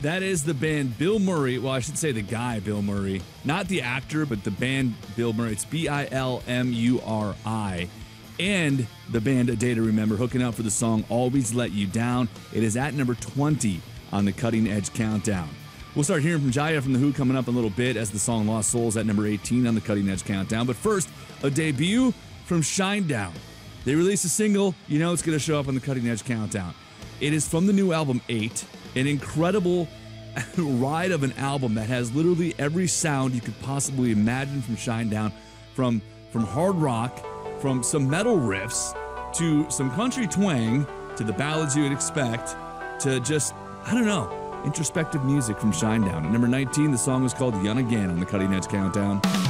That is the band Bill Murray. Well, I should say the guy Bill Murray. Not the actor, but the band Bill Murray. It's Bilmuri. And the band A Day to Remember, hooking up for the song Always Let You Down. It is at number 20 on the Cutting Edge Countdown. We'll start hearing from Jaya from The Who coming up in a little bit as the song Lost Souls at number 18 on the Cutting Edge Countdown. But first, a debut from Shinedown. They released a single, you know it's going to show up on the Cutting Edge Countdown. It is from the new album 8, an incredible ride of an album that has literally every sound you could possibly imagine from Shinedown, from hard rock, from some metal riffs, to some country twang, to the ballads you would expect, to just, I don't know, introspective music from Shinedown. At number 19, the song was called Young Again on the Cutting Edge Countdown.